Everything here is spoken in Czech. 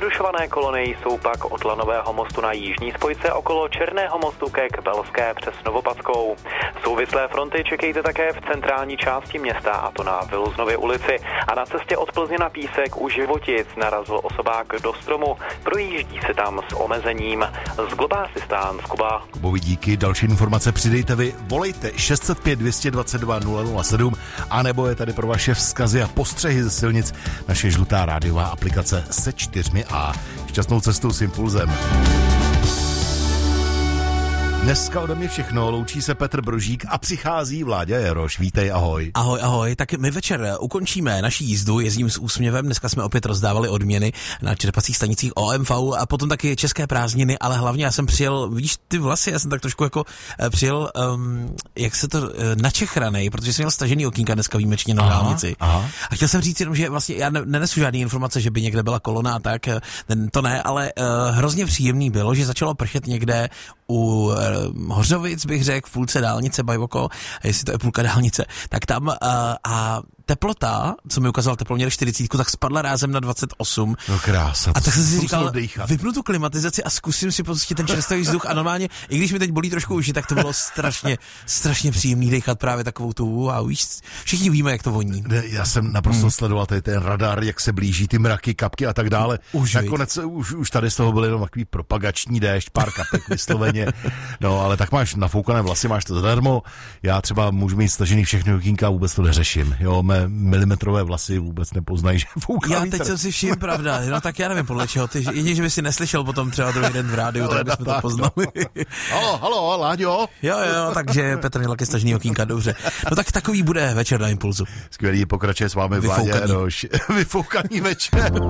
Přerušované kolony jsou pak od Lanového mostu na jižní spojce okolo Černého mostu ke Kbelské přes Novopadskou. Souvislé fronty čekejte také v centrální části města, a to na Viluznově ulici, a na cestě od Plzně na Písek u Životic narazil osobák do stromu, projíždí se tam s omezením. Z Globásistán, z Kuba. Kubovi díky, další informace přidejte vy, volejte 605 222 007, anebo je tady pro vaše vzkazy a postřehy ze silnic naše žlutá rádiová aplikace se 4A. Šťastnou cestou s Impulzem. Dneska ode mě všechno, loučí se Petr Brožík a přichází Vláďa Jaroš. Vítej, ahoj. Ahoj, ahoj. Tak my večer ukončíme naši jízdu, jezdím s úsměvem, dneska jsme opět rozdávali odměny na čerpacích stanicích OMV a potom taky české prázdniny, ale hlavně já jsem přijel, vidíš ty vlasy, já jsem tak trošku jako přijel, jak se to, načechranej, protože jsem měl stažený okýnka dneska výjimečně na dálnici. A chtěl jsem říct jenom, že vlastně já nenesu žádný informace, že by někde byla kolona a tak, to ne, ale hrozně příjemný bylo, že začalo pršet někde u Hořovic, bych řekl, v půlce dálnice Bajvoko, jestli to je půlka dálnice, tak tam a teplota, co mi ukázal teploměr 40, tak spadla rázem na 28. No krása. A tak jsem si říkal, vypnu tu klimatizaci a zkusím si pustit ten čerstvý vzduch a normálně, i když mi teď bolí trošku uši, tak to bylo strašně příjemný dechat právě takovou tu a všichni víme, jak to voní. Já jsem naprosto sledoval tady ten radar, jak se blíží ty mraky, kapky a tak dále. Nakonec už tady z toho byl jenom takový propagační déšť, pár kapek vysloveně. No, ale tak máš nafoukané vlasy, máš to zadarmo. Já třeba můžu mít stažený všechny okýnka, vůbec to neřeším. Jo, mé milimetrové vlasy vůbec nepoznají, že fouká Já vítr. teď jsem si všiml, pravda. No tak já nevím podle čeho. Jedině, že by si neslyšel potom třeba druhý den v rádiu, tak bychom to poznali. Halo, Láďo. Jo, takže Petr měl taky stažený okýnka, dobře. No tak takový bude večer na Impulzu. Skvělý, pokračuje s vámi Vláďa Jaroš. Vyfoukaný večer.